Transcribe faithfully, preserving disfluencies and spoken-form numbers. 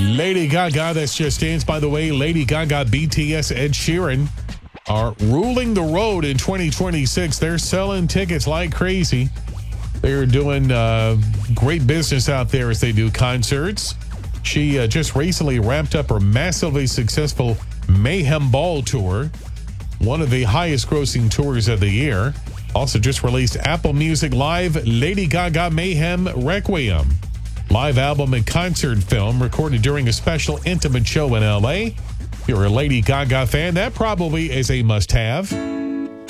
Lady Gaga, that's Just Dance. By the way, Lady Gaga, B T S, Ed Sheeran are ruling the road in twenty twenty-six. They're selling tickets like crazy. They're doing uh, great business out there as they do concerts. She uh, just recently wrapped up her massively successful Mayhem Ball tour, one of the highest grossing tours of the year. Also just released Apple Music Live Lady Gaga Mayhem Requiem, live album and concert film recorded during a special intimate show in L A. If you're a Lady Gaga fan, that probably is a must-have.